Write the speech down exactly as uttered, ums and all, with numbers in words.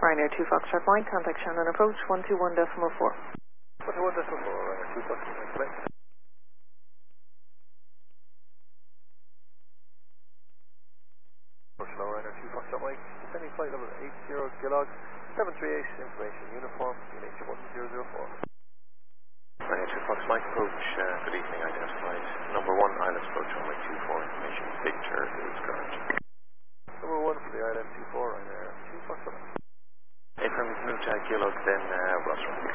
Ryanair two Foxtrot Mike, contact Shannon approach one two one decimal four. one two one decimal four, Ryanair two Foxtrot Mike. Hello, Ryanair two Foxtrot Mike, descending flight level eight zero Gilog, seven three eight, information uniform, U H one zero zero four. Ryanair two Fox Mike approach, uh, good evening, identified. Number one, Islands approach runway two four, information Victor is correct. Number one for the Island two four, Ryanair two Foxtrot Mike. Affirmative, move to Gilog, then uh, Ross runway.